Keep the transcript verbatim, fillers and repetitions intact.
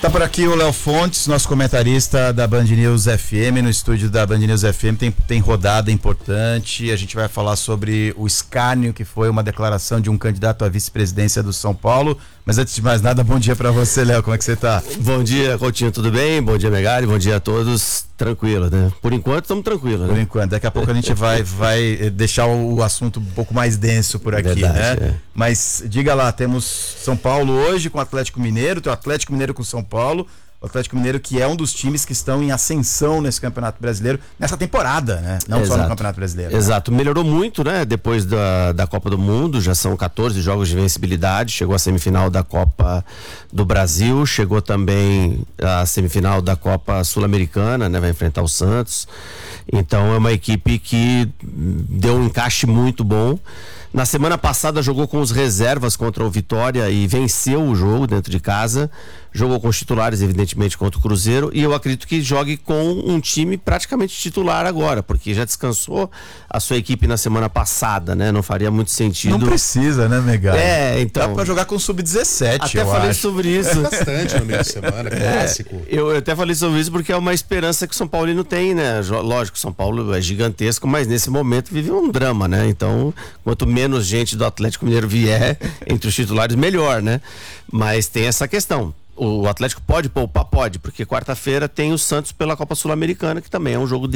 Tá por aqui o Léo Fontes, nosso comentarista da Band News F M, no estúdio da Band News F M. Tem, tem rodada importante. A gente vai falar sobre o escárnio, que foi uma declaração de um candidato à vice-presidência do São Paulo. Mas antes de mais nada, bom dia pra você, Léo. Como é que você tá? Bom dia, Coutinho, tudo bem? Bom dia, Megali, bom dia a todos. Tranquilo, né? Por enquanto estamos tranquilos, né? Por enquanto. Daqui a pouco a gente vai, vai deixar o assunto um pouco mais denso por aqui, Verdade, né? É. Mas diga lá, temos São Paulo hoje com o Atlético Mineiro, tem o Atlético Mineiro com o São Paulo. O Atlético Mineiro, que é um dos times que estão em ascensão nesse Campeonato Brasileiro, nessa temporada, né? Não Exato. só no Campeonato Brasileiro. Exato, né? Melhorou muito, né? Depois da, da Copa do Mundo, já são quatorze jogos de vencibilidade, chegou à semifinal da Copa do Brasil, chegou também à semifinal da Copa Sul-Americana, né? Vai enfrentar o Santos. Então é uma equipe que deu um encaixe muito bom. Na semana passada jogou com os reservas contra o Vitória e venceu o jogo dentro de casa. Jogou com os titulares, evidentemente, contra o Cruzeiro. E eu acredito que jogue com um time praticamente titular agora, porque já descansou a sua equipe na semana passada, né? Não faria muito sentido. Não precisa, né, Megali? É, então. Dá pra jogar com o sub dezessete, Até eu falei acho. sobre isso. Bastante no meio de semana, clássico. É, eu, eu até falei sobre isso porque é uma esperança que o São Paulino tem, né? Lógico, São Paulo é gigantesco, mas nesse momento vive um drama, né? Então, quanto menos gente do Atlético Mineiro vier entre os titulares, melhor, né? Mas tem essa questão. O Atlético pode poupar? Pode, porque quarta-feira tem o Santos pela Copa Sul-Americana, que também é um jogo